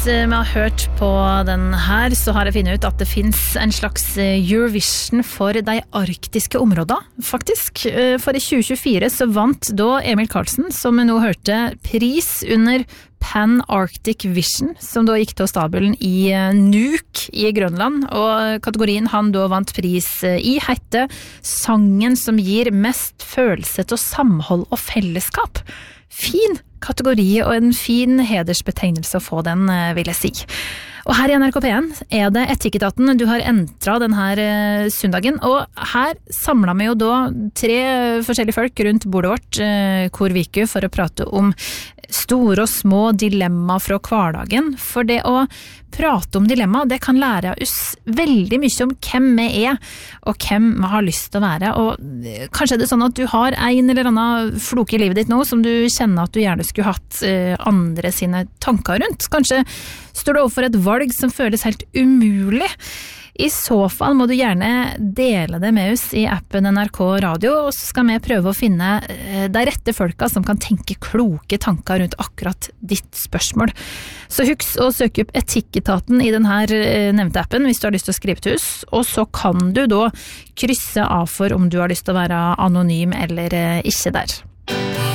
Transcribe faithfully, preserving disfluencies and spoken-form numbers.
vi har hørt på den her, så har jeg funnet ut at det finnes en slags Eurovision for de arktiske områdene, faktisk. For i tjue tjuefire så vant da Emil Karlsen, som vi nå hørte, pris under Pan-Arctic Vision, som da gikk til stabelen i Nuuk i Grønland, og kategorien han da vant pris i hette sangen som gir mest følelse til samhold og fellesskap. Fin kategori og en fin hedersbetegnelse å få den, vil jeg si. Og her i N R K P en er det Etikketaten du har entret denne søndagen, og her samlet vi jo da tre forskjellige folk rundt bordet vårt hvor viku for å prate om store og små dilemma fra hverdagen. For det å prate om dilemma, det kan lære oss veldig mye om hvem vi er, og hvem vi har lyst til å være. Og kanskje er det sånn at du har en eller annen floke i livet ditt nå, som du kjenner at du gjerne skulle hatt eh, andre sine tanker rundt. Kanskje står du overfor et valg som føles helt umulig. I så fall må du gjerne dele det med oss i appen N R K Radio, og så skal vi prøve å finne de rette folka som kan tenke kloke tanker rundt akkurat ditt spørsmål. Så husk å søke opp Etikketaten i denne nevnte appen hvis du har lyst til å skrive til oss, og så kan du da krysse av for om du har lyst til å være anonym eller ikke der.